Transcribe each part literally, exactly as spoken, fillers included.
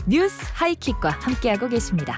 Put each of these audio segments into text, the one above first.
뉴스 하이킥과 함께하고 계십니다.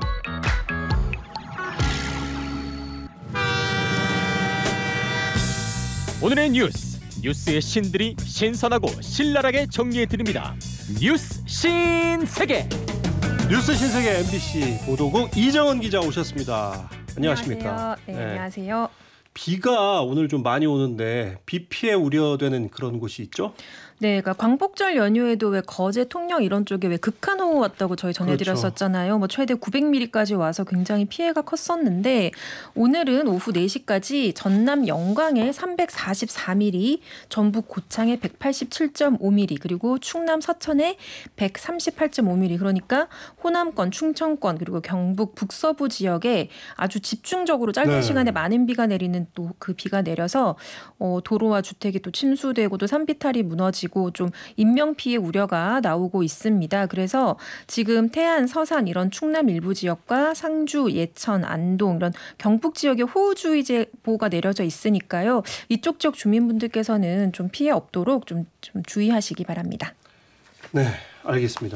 오늘의 뉴스, 뉴스의 신들이 신선하고 신랄하게 정리해드립니다. 뉴스 신세계. 뉴스 신세계 엠비씨 보도국 이정은 기자 오셨습니다. 안녕하십니까? 안녕하세요. 네, 네. 안녕하세요. 비가 오늘 좀 많이 오는데 비 피해 우려되는 그런 곳이 있죠? 네, 그러니까 광복절 연휴에도 왜 거제, 통영 이런 쪽에 왜 극한호우 왔다고 저희 전해드렸었잖아요. 그렇죠. 뭐 최대 구백 밀리미터까지 와서 굉장히 피해가 컸었는데 오늘은 오후 네 시까지 전남 영광에 삼백사십사 밀리미터, 전북 고창에 백팔십칠 점 오 밀리미터, 그리고 충남 서천에 백삼십팔 점 오 밀리미터, 그러니까 호남권, 충청권 그리고 경북 북서부 지역에 아주 집중적으로 짧은 네. 시간에 많은 비가 내리는 또 그 비가 내려서 어, 도로와 주택이 또 침수되고 또 산비탈이 무너지고 좀 인명 피해 우려가 나오고 있습니다. 그래서 지금 태안, 서산 이런 충남 일부 지역과 상주, 예천, 안동 이런 경북 지역에 호우주의제보가 내려져 있으니까요. 이쪽 지역 주민분들께서는 좀 피해 없도록 좀, 좀 주의하시기 바랍니다. 네, 알겠습니다.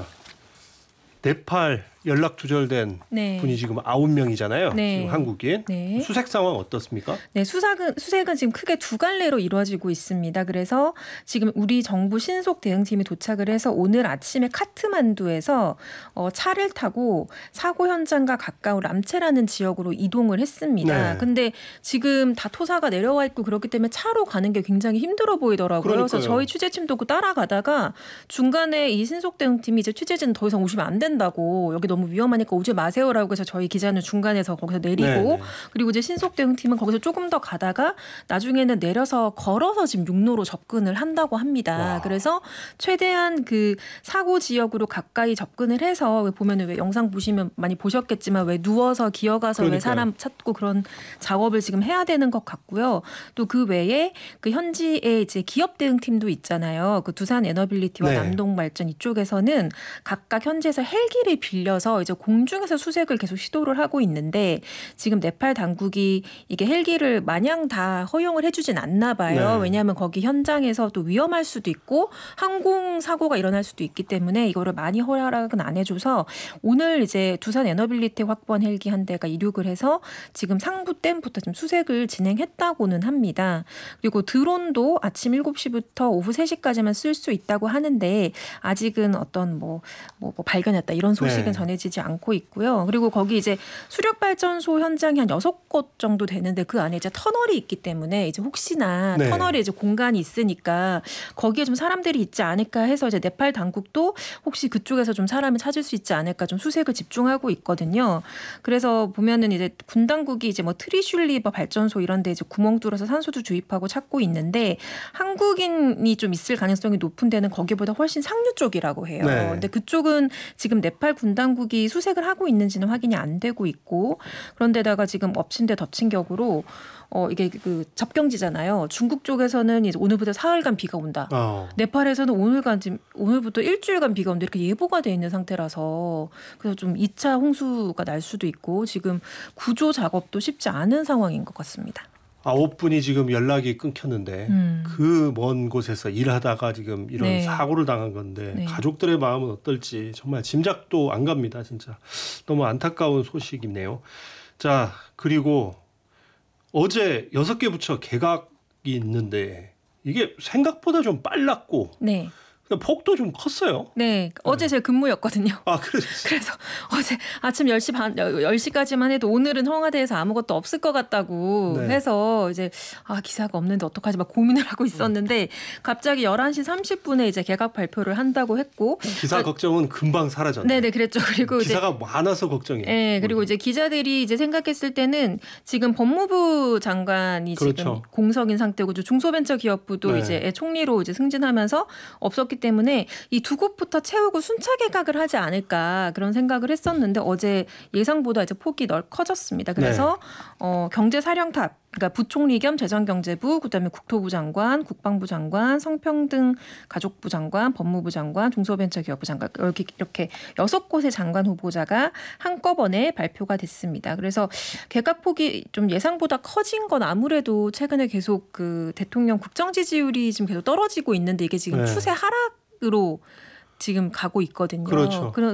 네팔 연락 두절된 네. 분이 지금 아홉 명이잖아요. 네. 지금 한국인. 네. 수색 상황 어떻습니까? 네, 수색은, 수색은 지금 크게 두 갈래로 이루어지고 있습니다. 그래서 지금 우리 정부 신속 대응팀이 도착을 해서 오늘 아침에 카트만두에서 어, 차를 타고 사고 현장과 가까운 람체라는 지역으로 이동을 했습니다. 네. 근데 지금 다 토사가 내려와 있고 그렇기 때문에 차로 가는 게 굉장히 힘들어 보이더라고요. 그러니까요. 그래서 저희 취재팀도 그 따라가다가 중간에 이 신속 대응팀이 이제 취재진 더 이상 오시면 안 된다고, 여기 너무 위험하니까 오지 마세요라고 해서 저희 기자는 중간에서 거기서 내리고 네네. 그리고 이제 신속 대응팀은 거기서 조금 더 가다가 나중에는 내려서 걸어서 지금 육로로 접근을 한다고 합니다. 와. 그래서 최대한 그 사고 지역으로 가까이 접근을 해서 왜 보면은 왜 영상 보시면 많이 보셨겠지만 왜 누워서 기어가서 그러니까요. 왜 사람 찾고 그런 작업을 지금 해야 되는 것 같고요. 또 그 외에 그 현지에 이제 기업 대응팀도 있잖아요. 그 두산 에너빌리티와 네. 남동발전 이쪽에서는 각각 현지에서 헬기를 빌려서 이제 공중에서 수색을 계속 시도를 하고 있는데 지금 네팔 당국이 이게 헬기를 마냥 다 허용을 해주진 않나 봐요. 네. 왜냐하면 거기 현장에서 또 위험할 수도 있고 항공 사고가 일어날 수도 있기 때문에 이거를 많이 허락은 안 해줘서 오늘 이제 두산 에너빌리티 확보한 헬기 한 대가 이륙을 해서 지금 상부댐부터 지금 수색을 진행했다고는 합니다. 그리고 드론도 아침 일곱 시부터 오후 세 시까지만 쓸 수 있다고 하는데 아직은 어떤 뭐, 뭐, 뭐 발견했다 이런 소식은 네. 전해지지 않고 있고요. 그리고 거기 이제 수력발전소 현장이 한 여섯 곳 정도 되는데 그 안에 이제 터널이 있기 때문에 이제 혹시나 네. 터널에 이제 공간이 있으니까 거기에 좀 사람들이 있지 않을까 해서 이제 네팔 당국도 혹시 그쪽에서 좀 사람을 찾을 수 있지 않을까 좀 수색을 집중하고 있거든요. 그래서 보면은 이제 군 당국이 이제 뭐 트리슐리버 발전소 이런 데 이제 구멍 뚫어서 산소도 주입하고 찾고 있는데 한국인이 좀 있을 가능성이 높은 데는 거기보다 훨씬 상류 쪽이라고 해요. 네. 근데 그쪽은 지금 네팔 군 당국이 수색을 하고 있는지는 확인이 안 되고 있고 그런데다가 지금 엎친 데 덮친 격으로 어 이게 그 접경지잖아요. 중국 쪽에서는 이제 오늘부터 사흘간 비가 온다. 어. 네팔에서는 오늘간 오늘부터 일주일간 비가 온다 이렇게 예보가 돼 있는 상태라서 그래서 좀 이 차 홍수가 날 수도 있고 지금 구조 작업도 쉽지 않은 상황인 것 같습니다. 아홉 분이 지금 연락이 끊겼는데 음. 그 먼 곳에서 일하다가 지금 이런 네. 사고를 당한 건데 네. 가족들의 마음은 어떨지 정말 짐작도 안 갑니다. 진짜 너무 안타까운 소식이네요. 자, 그리고 어제 여섯 개 부처 개각이 있는데 이게 생각보다 좀 빨랐고 네. 폭도 좀 컸어요. 네. 어제 제 근무였거든요. 아, 그래서. 그래서 어제 아침 열 시 반, 열 시까지만 해도 오늘은 청와대에서 아무것도 없을 것 같다고 네. 해서 이제 아, 기사가 없는데 어떡하지 막 고민을 하고 있었는데 갑자기 열한 시 삼십 분에 이제 개각 발표를 한다고 했고. 기사 걱정은 금방 사라졌네. 네네, 그랬죠. 그리고 기사가 이제 많아서 걱정이에요. 네. 그리고 이제 기자들이 이제 생각했을 때는 지금 법무부 장관이 그렇죠. 지금 공석인 상태고 중소벤처기업부도 네. 이제 총리로 이제 승진하면서 없었기 때문에 이 두 곳부터 채우고 순차 개각을 하지 않을까 그런 생각을 했었는데 어제 예상보다 이제 폭이 널 커졌습니다. 그래서 네. 어, 경제사령탑 그러니까 부총리 겸 재정경제부, 그다음에 국토부 장관, 국방부 장관, 성평등 가족부 장관, 법무부 장관, 중소벤처기업부 장관 이렇게 이렇게 여섯 곳의 장관 후보자가 한꺼번에 발표가 됐습니다. 그래서 개각폭이 좀 예상보다 커진 건 아무래도 최근에 계속 그 대통령 국정 지지율이 지금 계속 떨어지고 있는데 이게 지금 네. 추세 하락으로 지금 가고 있거든요. 그렇죠.